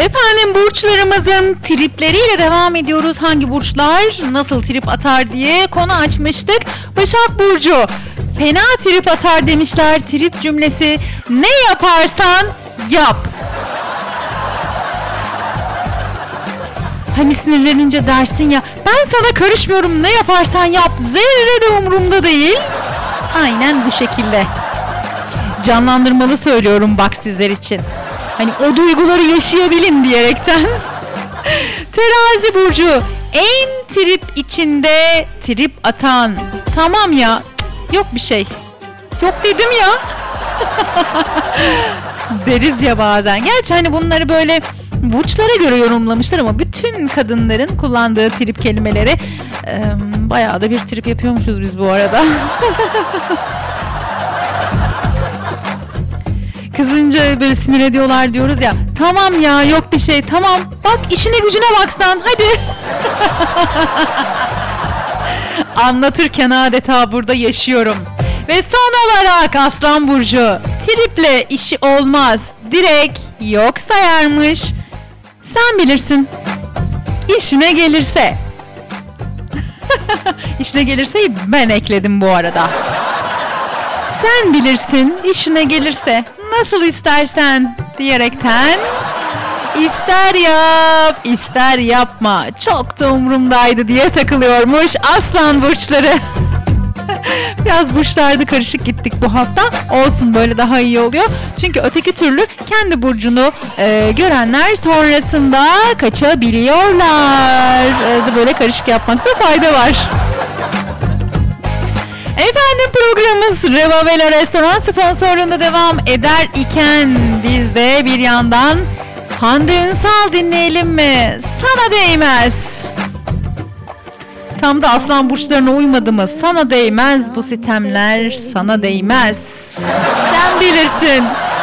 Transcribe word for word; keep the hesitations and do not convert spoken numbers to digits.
Efendim burçlarımızın tripleriyle devam ediyoruz. Hangi burçlar nasıl trip atar diye konu açmıştık. Başak Burcu fena trip atar demişler. Trip cümlesi ne yaparsan yap. Hani sinirlenince dersin ya ben sana karışmıyorum ne yaparsan yap zerre de umurumda değil. Aynen bu şekilde. Canlandırmalı söylüyorum bak sizler için. Hani o duyguları yaşayabilin diyerekten. Terazi Burcu en trip içinde trip atan. Tamam ya yok bir şey. Yok dedim ya. Deriz ya bazen. Gerçi hani bunları böyle burçlara göre yorumlamışlar ama bütün kadınların kullandığı trip kelimeleri e, bayağı da bir trip yapıyormuşuz biz bu arada. Kızınca böyle sinir ediyorlar diyoruz ya. Tamam ya yok bir şey tamam. Bak işine gücüne baksan hadi. Anlatırken adeta burada yaşıyorum. Ve son olarak Aslan Burcu. Triple işi olmaz. Direkt yok sayarmış. Sen bilirsin. İşine gelirse. İşine gelirse ben ekledim bu arada. Sen bilirsin işine gelirse. Nasıl istersen diyerekten ister yap ister yapma çok da umurumdaydı diye takılıyormuş Aslan burçları. Biraz burçlarda karışık gittik bu hafta. Olsun böyle daha iyi oluyor. Çünkü öteki türlü kendi burcunu e, görenler sonrasında kaçabiliyorlar. E, böyle karışık yapmakta fayda var. Efendim programımız Revavela Restoran sponsorluğunda devam eder iken biz de bir yandan Hande Ünsal dinleyelim mi? Sana değmez. Tam da aslan burçlarına uymadı mı? Sana değmez bu sitemler, sana değmez. Sen bilirsin.